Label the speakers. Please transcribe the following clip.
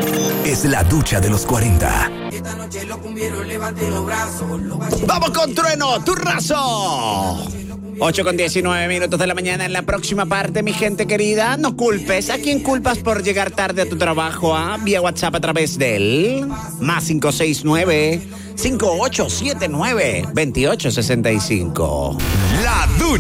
Speaker 1: Es la ducha de los 40.
Speaker 2: Esta noche los cumbieros levanten los brazos.
Speaker 3: ¡Vamos con Trueno, Turrazo! 8:19 de la mañana. En la próxima parte, mi gente querida, no culpes. ¿A quién culpas por llegar tarde a tu trabajo? Vía WhatsApp a través del más 569-5879-2865.
Speaker 1: La ducha.